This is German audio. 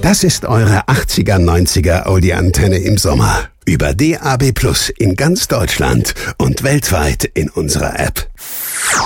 Das ist eure 80er, 90er Audi-Antenne im Sommer. Über DAB+ in ganz Deutschland und weltweit in unserer App.